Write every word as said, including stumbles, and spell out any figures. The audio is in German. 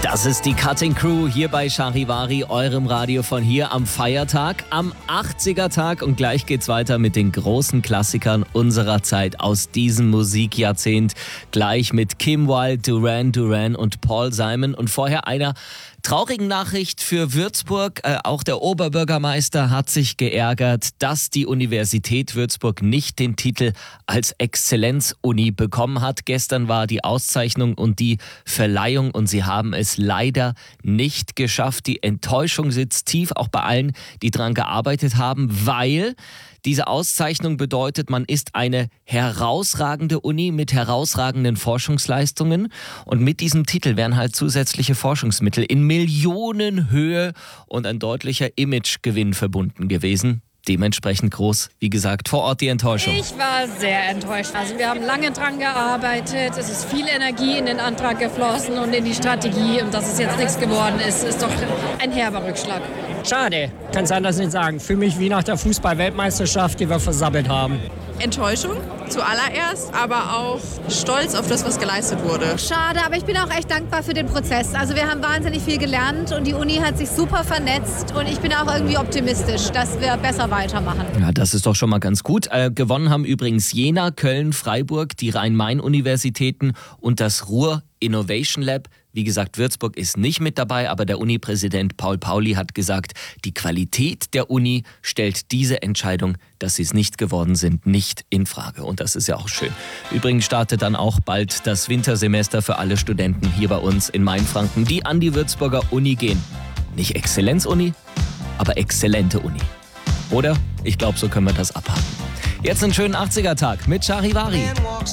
Das ist die Cutting Crew hier bei Charivari, eurem Radio von hier am Feiertag, am achtziger-Tag. Und gleich geht's weiter mit den großen Klassikern unserer Zeit aus diesem Musikjahrzehnt. Gleich mit Kim Wilde, Duran Duran und Paul Simon. Und vorher einer traurigen Nachricht für Würzburg. Äh, auch der Oberbürgermeister hat sich geärgert, dass die Universität Würzburg nicht den Titel als Exzellenzuni bekommen hat. Gestern war die Auszeichnung und die Verleihung und sie haben es leider nicht geschafft. Die Enttäuschung sitzt tief, auch bei allen, die daran gearbeitet haben, weil diese Auszeichnung bedeutet, man ist eine herausragende Uni mit herausragenden Forschungsleistungen und mit diesem Titel wären halt zusätzliche Forschungsmittel in Millionenhöhe und ein deutlicher Imagegewinn verbunden gewesen. Dementsprechend groß, wie gesagt, vor Ort die Enttäuschung. Ich war sehr enttäuscht. Also wir haben lange dran gearbeitet, es ist viel Energie in den Antrag geflossen und in die Strategie und dass es jetzt nichts geworden ist, ist doch ein herber Rückschlag. Schade, kann es anders nicht sagen. Für mich wie nach der Fußball-Weltmeisterschaft, die wir versammelt haben. Enttäuschung zuallererst, aber auch stolz auf das, was geleistet wurde. Schade, aber ich bin auch echt dankbar für den Prozess. Also wir haben wahnsinnig viel gelernt und die Uni hat sich super vernetzt und ich bin auch irgendwie optimistisch, dass wir besser weitermachen. Ja, das ist doch schon mal ganz gut. Äh, gewonnen haben übrigens Jena, Köln, Freiburg, die Rhein-Main-Universitäten und das Ruhr Innovation Lab. Wie gesagt, Würzburg ist nicht mit dabei, aber der Uni-Präsident Paul Pauli hat gesagt, die Qualität der Uni stellt diese Entscheidung, dass sie es nicht geworden sind, nicht in Frage. Und das ist ja auch schön. Übrigens startet dann auch bald das Wintersemester für alle Studenten hier bei uns in Mainfranken, die an die Würzburger Uni gehen. Nicht Exzellenz-Uni, aber exzellente Uni. Oder? Ich glaube, so können wir das abhaken. Jetzt einen schönen achtziger-Tag mit Charivari.